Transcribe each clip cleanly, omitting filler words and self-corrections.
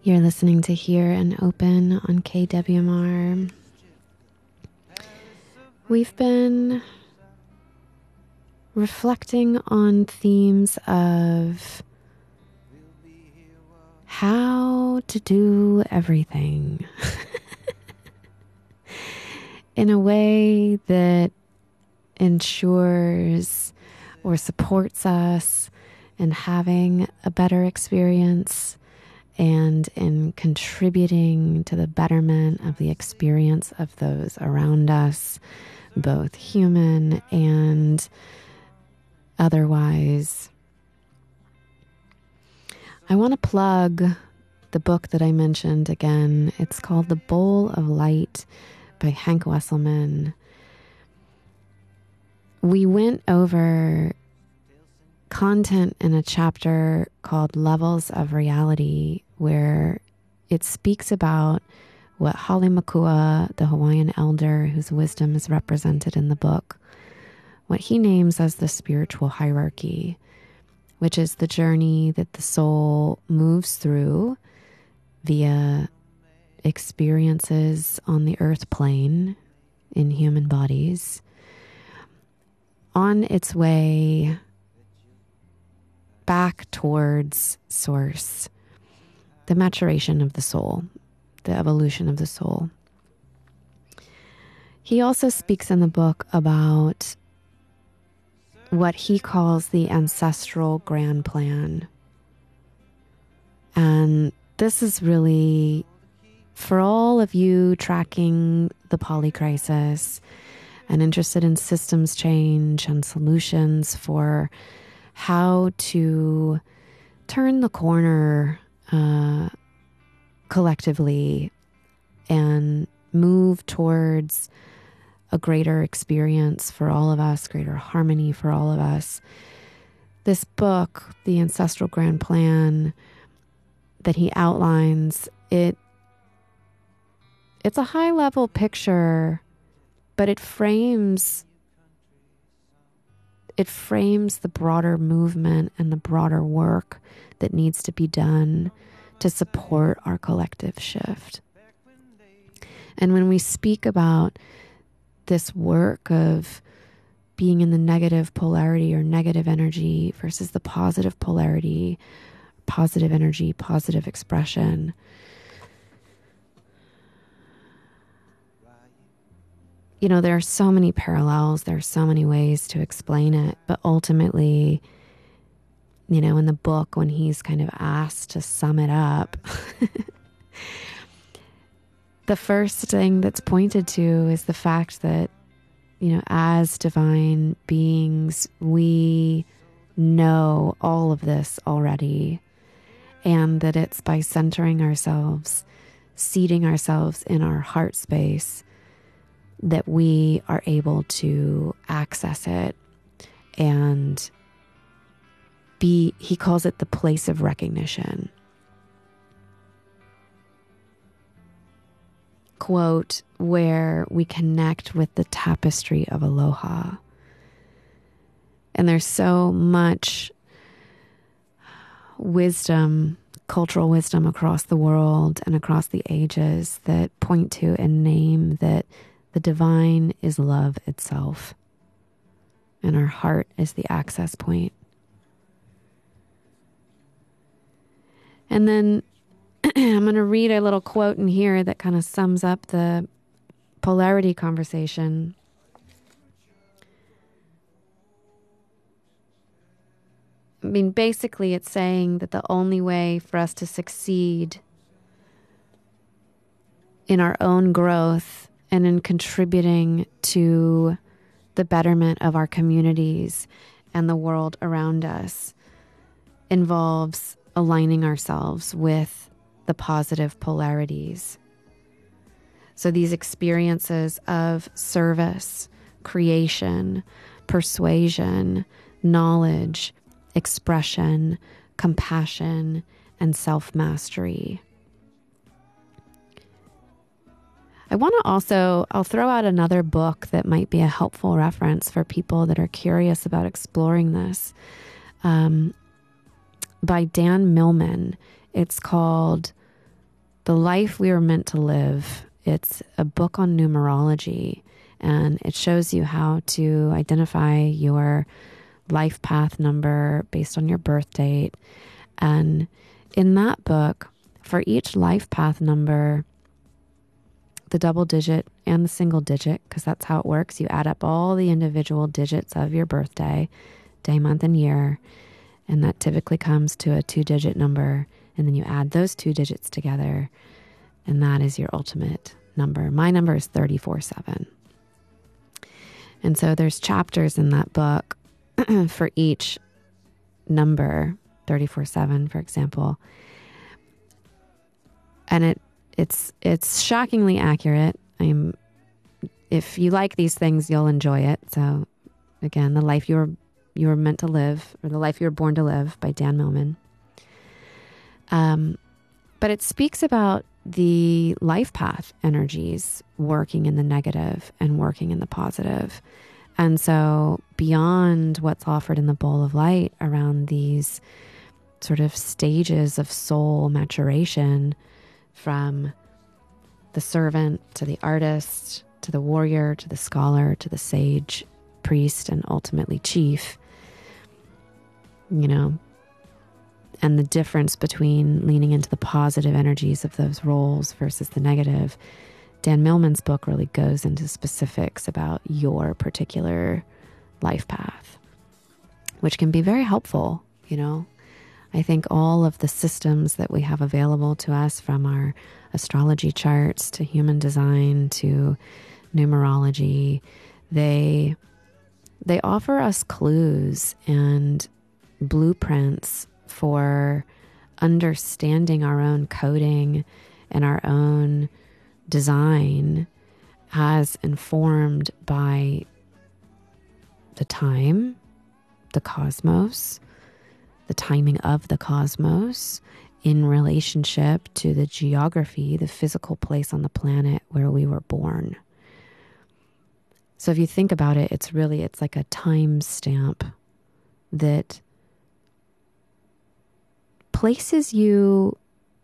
You're listening to Hear and Open on KWMR. We've been reflecting on themes of how to do everything in a way that ensures or supports us in having a better experience and in contributing to the betterment of the experience of those around us, both human and otherwise. I want to plug the book that I mentioned again. It's called The Bowl of Light by Hank Wesselman. We went over content in a chapter called Levels of Reality, where it speaks about what Hale Makua, the Hawaiian elder whose wisdom is represented in the book, what he names as the spiritual hierarchy, which is the journey that the soul moves through via experiences on the earth plane in human bodies on its way back towards source, the maturation of the soul, the evolution of the soul. He also speaks in the book about what he calls the ancestral grand plan. And this is really for all of you tracking the polycrisis and interested in systems change and solutions for how to turn the corner collectively and move towards a greater experience for all of us, greater harmony for all of us. This book, The Ancestral Grand Plan, that he outlines, it's a high-level picture, but it frames the broader movement and the broader work that needs to be done to support our collective shift. And when we speak about this work of being in the negative polarity or negative energy versus the positive polarity, positive energy, positive expression, you know, there are so many parallels, there are so many ways to explain it, but ultimately, you know, in the book, when he's kind of asked to sum it up, the first thing that's pointed to is the fact that, you know, as divine beings, we know all of this already, and that it's by centering ourselves, seating ourselves in our heart space, that we are able to access it and be, he calls it the place of recognition. Quote, where we connect with the tapestry of aloha. And there's so much wisdom, cultural wisdom across the world and across the ages that point to and name that the divine is love itself, and our heart is the access point. And then I'm going to read a little quote in here that kind of sums up the polarity conversation. I mean, basically it's saying that the only way for us to succeed in our own growth and in contributing to the betterment of our communities and the world around us involves aligning ourselves with the positive polarities. So these experiences of service, creation, persuasion, knowledge, expression, compassion, and self-mastery. I want to also, I'll throw out another book that might be a helpful reference for people that are curious about exploring this, by Dan Millman. It's called The Life We Were Meant to Live. It's a book on numerology, and it shows you how to identify your life path number based on your birth date. And in that book, for each life path number, the double digit and the single digit, because that's how it works. You add up all the individual digits of your birthday, day, month, and year, and that typically comes to a 2-digit number. And then you add those 2 digits together, and that is your ultimate number. My number is 34/7. And so there's chapters in that book for each number, 34/7, for example. And it's shockingly accurate. If you like these things, you'll enjoy it. So again, The Life You Were Meant to Live, or The Life You Were Born to Live by Dan Millman. But it speaks about the life path energies working in the negative and working in the positive. And so beyond what's offered in the Bowl of Light around these sort of stages of soul maturation, from the servant to the artist, to the warrior, to the scholar, to the sage, priest, and ultimately chief, and the difference between leaning into the positive energies of those roles versus the negative. Dan Millman's book really goes into specifics about your particular life path, which can be very helpful. I think all of the systems that we have available to us, from our astrology charts to human design to numerology, they offer us clues and blueprints for understanding our own coding and our own design as informed by the time, the cosmos, the timing of the cosmos in relationship to the geography, the physical place on the planet where we were born. So if you think about it, it's like a time stamp that places you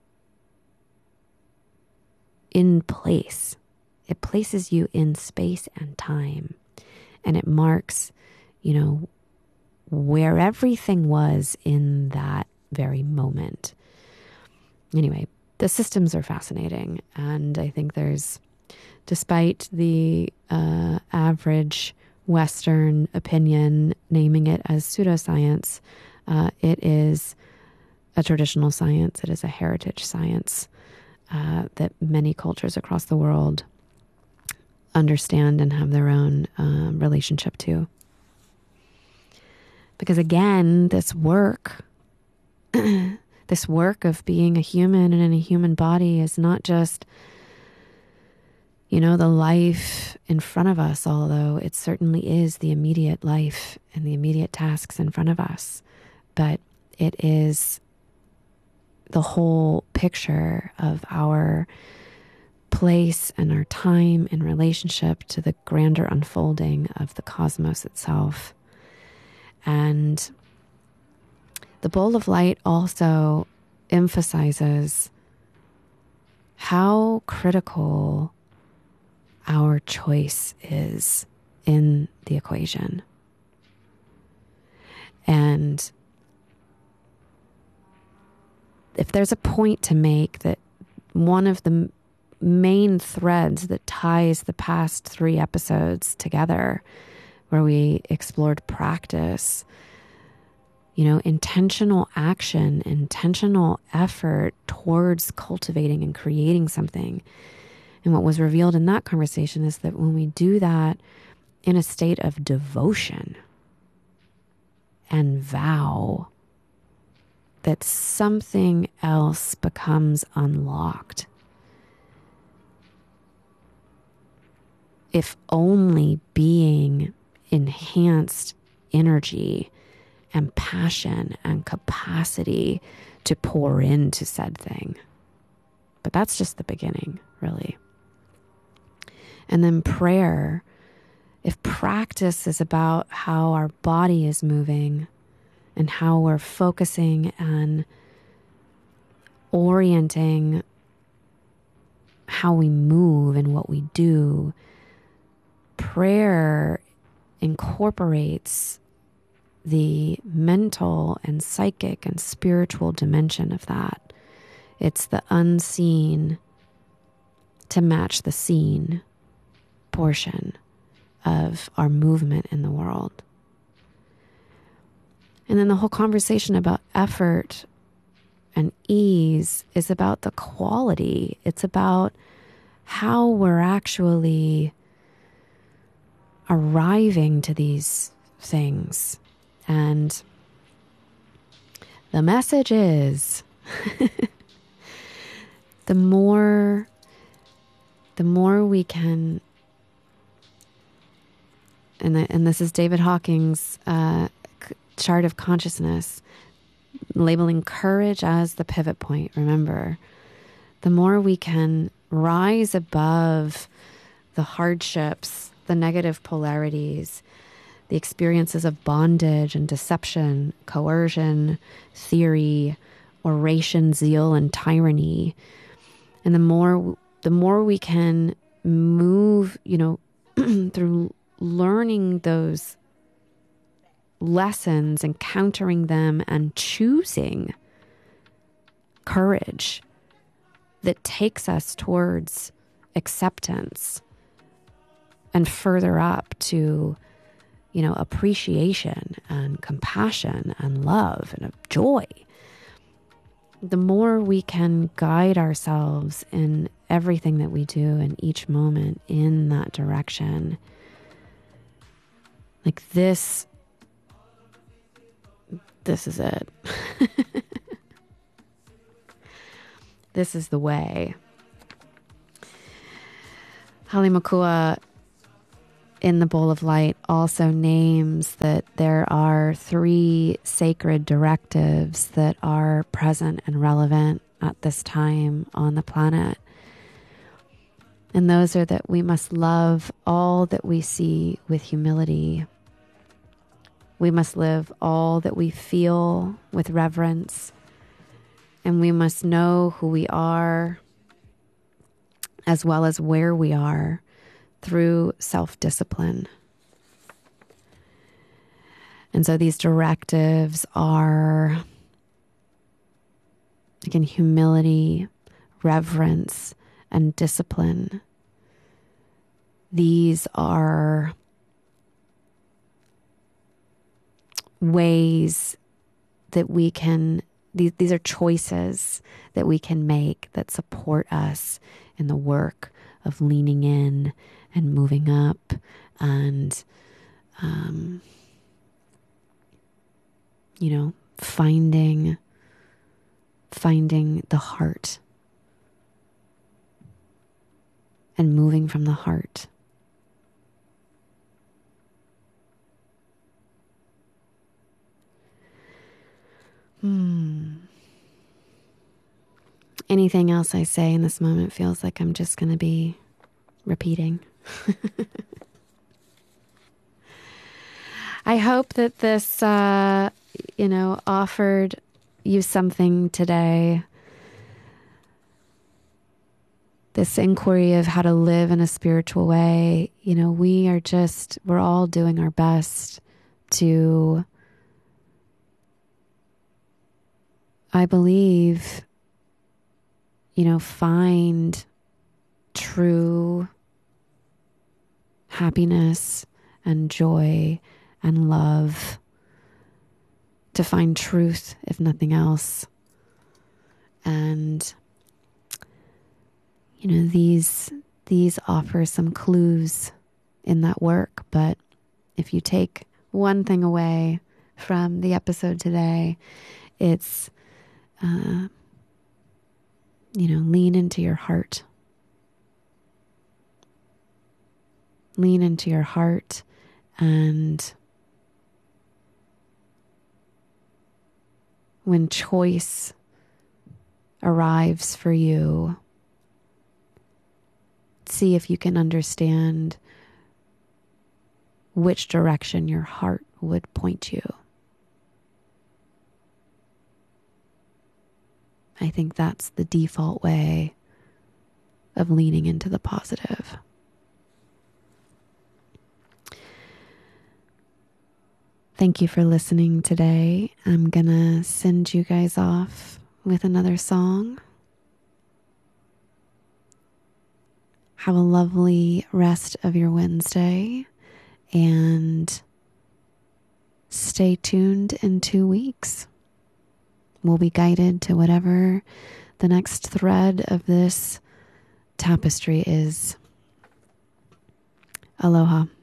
in place. It places you in space and time, and it marks, where everything was in that very moment. Anyway, the systems are fascinating, and I think despite the average Western opinion naming it as pseudoscience, it is a traditional science. It is a heritage science that many cultures across the world understand and have their own relationship to. Because again, this work of being a human and in a human body is not just, the life in front of us, although it certainly is the immediate life and the immediate tasks in front of us. But it is the whole picture of our place and our time in relationship to the grander unfolding of the cosmos itself. And the Bowl of Light also emphasizes how critical our choice is in the equation. And if there's a point to make, that one of the main threads that ties the past 3 episodes together, where we explored practice, intentional action, intentional effort towards cultivating and creating something. And what was revealed in that conversation is that when we do that in a state of devotion and vow, that something else becomes unlocked. If only being enhanced energy and passion and capacity to pour into said thing. But that's just the beginning, really. And then prayer, if practice is about how our body is moving and how we're focusing and orienting how we move and what we do, prayer incorporates the mental and psychic and spiritual dimension of that. It's the unseen to match the seen portion of our movement in the world. And then the whole conversation about effort and ease is about the quality. It's about how we're actually arriving to these things. And the message is the more we can, and this is David Hawking's chart of consciousness, labeling courage as the pivot point. Remember, the more we can rise above the hardships, the negative polarities, the experiences of bondage and deception, coercion, theory, oration, zeal, and tyranny, and the more we can move, through learning those lessons, encountering them, and choosing courage that takes us towards acceptance and further up to, appreciation and compassion and love and joy. The more we can guide ourselves in everything that we do in each moment in that direction, like this is it. This is the way. Hale Makua in the Bowl of Light also names that there are 3 sacred directives that are present and relevant at this time on the planet. And those are that we must love all that we see with humility. We must live all that we feel with reverence. And we must know who we are as well as where we are through self-discipline. And so these directives are, again, humility, reverence, and discipline. These are ways that we can, these are choices that we can make that support us in the work of leaning in and moving up and, finding the heart and moving from the heart. Anything else I say in this moment feels like I'm just going to be repeating. I hope that this, offered you something today. This inquiry of how to live in a spiritual way. We're all doing our best to, I believe, find true happiness and joy and love, to find truth, if nothing else. And, these offer some clues in that work. But if you take one thing away from the episode today, it's, lean into your heart. Lean into your heart, and when choice arrives for you, see if you can understand which direction your heart would point you. I think that's the default way of leaning into the positive. Thank you for listening today. I'm gonna send you guys off with another song. Have a lovely rest of your Wednesday and stay tuned in 2 weeks. We'll be guided to whatever the next thread of this tapestry is. Aloha.